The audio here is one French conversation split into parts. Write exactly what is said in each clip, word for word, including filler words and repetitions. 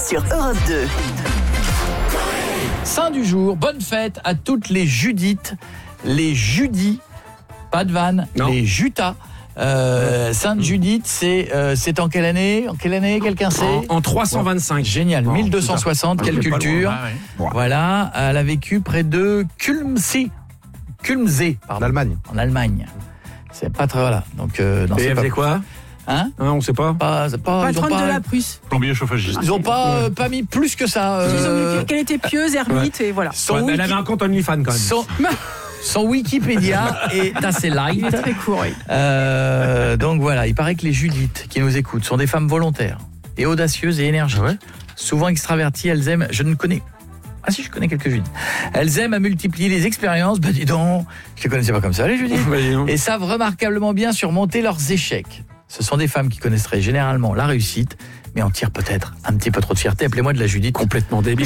sur Europe deux. Saint du jour, bonne fête à toutes les Judith, les Judis, pas de vanne, Non. les Jutas. Euh, Sainte Judith, c'est euh, c'est en quelle année En quelle année quelqu'un sait? En, en trois cent vingt-cinq. Génial, Oh, mille deux cent soixante, quelle putain. culture. Ah, ouais. Voilà, elle a vécu près de Kulmsee, Kulmsee, En pardon, Allemagne. en Allemagne. C'est pas très voilà. Donc euh, non, Et c'est elle pas faisait quoi hein hein, On sait pas. pas, c'est pas, ils ont Patronne pas, de la Prusse. Plombier chauffagiste. ils ont pas euh, pas mis plus que ça. Ils ont euh, mis qu'elle était pieuse, ermite, et voilà. son, Ouais, mais elle wiki- avait un compte OnlyFans quand même. son, son Wikipédia est assez Il est light. très court, oui. Euh, donc voilà, il paraît que les Judith qui nous écoutent sont des femmes volontaires et audacieuses et énergiques. Ah ouais Souvent extraverties, elles aiment... Je ne connais... Ah si, je connais quelques Judith. Elles aiment à multiplier les expériences. Ben dis donc, je les connaissais pas comme ça, les Judith. Bah, dis donc. Et savent remarquablement bien surmonter leurs échecs. Ce sont des femmes qui connaisseraient généralement la réussite, mais en tirent peut-être un petit peu trop de fierté. Appelez-moi de la Judith. Complètement débile.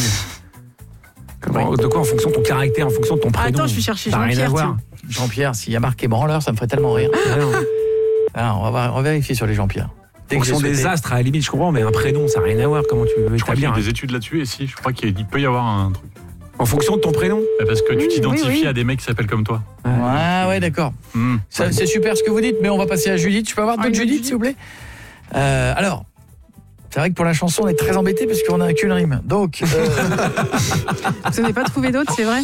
Comment, de quoi en fonction de ton caractère, en fonction de ton prénom? Attends, je vais chercher Ça n'a rien à Jean-Pierre, voir. Jean-Pierre, s'il y a marqué branleur, ça me ferait tellement rire. Ah non. Alors, on va, voir- on va vérifier sur les Jean-Pierre. Dès En que j'ai fonction des souhaité- astres, à la limite, je comprends, mais un prénom, ça n'a rien à voir. Comment tu veux Je crois qu'il y a établir des études là-dessus, et si, je crois qu'il peut y avoir un truc. En fonction de ton prénom? Parce que tu Oui, t'identifies oui, oui. à des mecs qui s'appellent comme toi. Ouais, ouais, d'accord. Hmm. Ça, c'est super ce que vous dites, mais on va passer à Judith. Je peux avoir Ah, d'autres une autre Judith, s'il vous plaît euh, Alors, c'est vrai que pour la chanson, on est très embêtés parce qu'on n'a qu'une rime. Donc, euh, Vous n'avez pas trouvé d'autres, c'est vrai?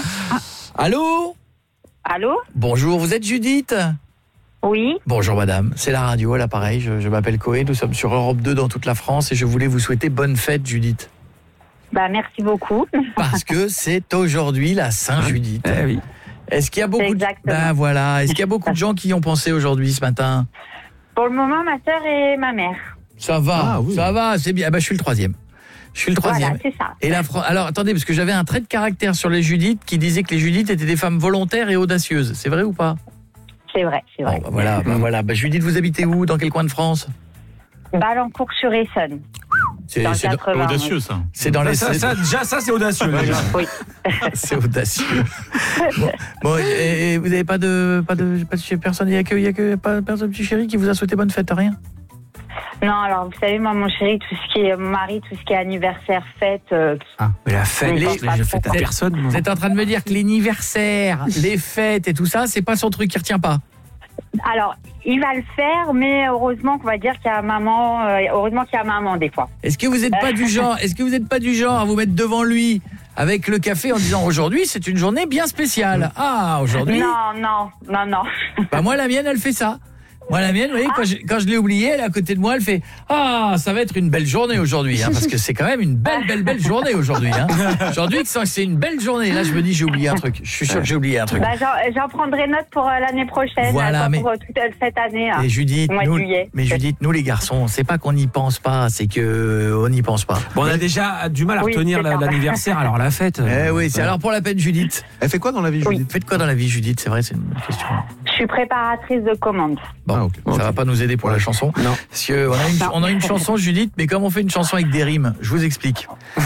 allô Allô? Bonjour, vous êtes Judith? Oui, Bonjour madame, c'est la radio à l'appareil, je, je m'appelle Coé, nous sommes sur Europe deux dans toute la France et je voulais vous souhaiter bonne fête Judith. bah merci beaucoup. Parce que c'est aujourd'hui la Saint-Judith. Eh oui. Est-ce qu'il y a beaucoup de... Exactement. Ben voilà, est-ce qu'il y a beaucoup de gens qui y ont pensé aujourd'hui ce matin? Pour le moment, ma sœur et ma mère. Ça va, Ah, oui. ça va, c'est bien. Ah ben, je suis le troisième. Je suis le troisième. Voilà, c'est ça. Et la Fran- Alors, attendez, parce que j'avais un trait de caractère sur les Judith qui disait que les Judith étaient des femmes volontaires et audacieuses. C'est vrai ou pas? C'est vrai, c'est vrai. Bon, bah voilà, bah voilà. Bah, Judith, vous habitez où? Dans quel coin de France? Balancourt-sur-Essonne. C'est Dans le c'est dans, quatre-vingts, Audacieux, ça. c'est dans les... Ça, ça, déjà, ça, c'est audacieux. déjà. Oui. C'est audacieux. Bon, bon, et, et vous n'avez pas de, pas de, pas de chez personne, il n'y a que, il y a que pas personne, petit chéri, qui vous a souhaité bonne fête, rien? Non, alors vous savez, moi, mon chéri, tout ce qui est mon mari, tout ce qui est anniversaire, fête, euh, Ah, mais la fête, Les- je l'ai faite à les- personne. moi. Vous êtes en train de me dire que l'anniversaire, les fêtes et tout ça, c'est pas son truc qui retient pas? alors, il va le faire, mais heureusement qu'on va dire qu'il y a maman, euh, heureusement qu'il y a maman des fois. Est-ce que vous n'êtes pas du genre, est-ce que vous n'êtes pas du genre à vous mettre devant lui avec le café en disant aujourd'hui c'est une journée bien spéciale? Ah, aujourd'hui. Non, non, non, non. Bah moi la mienne elle fait ça. Moi la mienne, vous voyez, quand je, quand je l'ai oubliée, elle est à côté de moi, elle fait ah ça va être une belle journée aujourd'hui, hein, parce que c'est quand même une belle belle belle journée aujourd'hui. Hein. Aujourd'hui c'est une belle journée. Là je me dis j'ai oublié un truc. Je suis sûr que j'ai oublié un truc. Bah, j'en, j'en prendrai note pour euh, l'année prochaine, Voilà, pas mais- pour euh, toute euh, cette année. hein. Et Judith, Au mois de nous, juillet. mais Judith, nous les garçons, c'est pas qu'on n'y pense pas, c'est que on n'y pense pas. Bon, on a déjà du mal à Oui, retenir c'est la- ça. l'anniversaire, alors la fête. Eh oui, c'est alors pour la peine Judith. Elle fait quoi dans la vie, Oui. Judith? Faites quoi dans la vie Judith? C'est vrai, c'est une bonne question. Je suis préparatrice de commande. Bon, Ah, ok. ça Ok. va pas nous aider pour la chanson. Non. Parce que on a, une, on a une chanson Judith, mais comme on fait une chanson avec des rimes, je vous explique.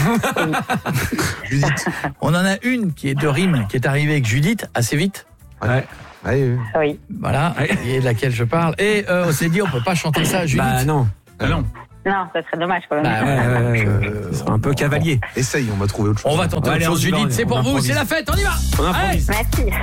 Judith. On en a une qui est de rimes, qui est arrivée avec Judith assez vite. Ouais. Allez, euh, Oui. Voilà, et de laquelle je parle. Et euh, on s'est dit, on peut pas chanter ça, Judith. Bah non. Ah non. Non, ça serait dommage quand même. Bah, Ouais, ouais, ouais, euh, ouais. C'est un peu cavalier. essaye, on va trouver autre chose. On va tenter Allez, autre chose, on y va, Judith. on- C'est on pour vous, improvise. c'est la fête, on y va. On Allez. improvise. Merci.